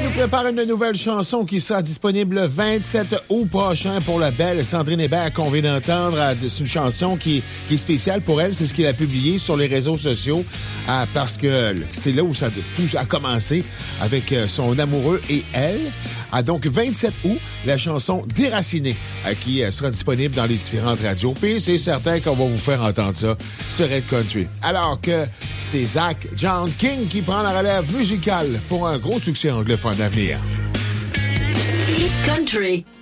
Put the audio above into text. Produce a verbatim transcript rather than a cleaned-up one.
nous prépare une nouvelle chanson qui sera disponible le vingt-sept août prochain pour la belle Sandrine Hébert qu'on vient d'entendre. C'est une chanson qui, qui est spéciale pour elle. C'est ce qu'elle a publié sur les réseaux sociaux euh, parce que c'est là où ça tout a commencé avec euh, son amoureux et elle. Ah, donc, vingt-sept août, la chanson Déracinée euh, qui euh, sera disponible dans les différentes radios. Puis c'est certain qu'on va vous faire entendre ça sur Red Country. Alors que c'est Zach John King qui prend la relève musicale pour un gros succès anglophone à venir. Hit Country.